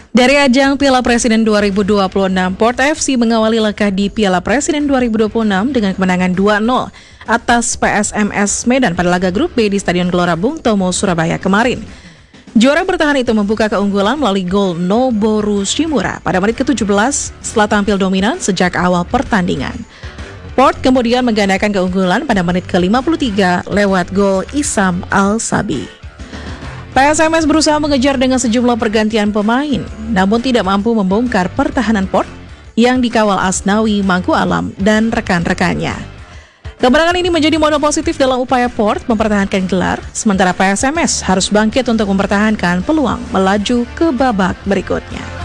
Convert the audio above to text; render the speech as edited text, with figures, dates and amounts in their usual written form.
Dari ajang Piala Presiden 2026, Port FC mengawali langkah di Piala Presiden 2026 dengan kemenangan 2-0 atas PSMS Medan pada laga grup B di Stadion Gelora Bung Tomo, Surabaya kemarin. Juara bertahan itu membuka keunggulan melalui gol Noboru Shimura pada menit ke-17 setelah tampil dominan sejak awal pertandingan. Port kemudian menggandakan keunggulan pada menit ke-53 lewat gol Isam Al-Sabi. PSMS berusaha mengejar dengan sejumlah pergantian pemain, namun tidak mampu membongkar pertahanan Port yang dikawal Asnawi Mangku Alam dan rekan-rekannya. Kemenangan ini menjadi modal positif dalam upaya Port mempertahankan gelar, sementara PSMS harus bangkit untuk mempertahankan peluang melaju ke babak berikutnya.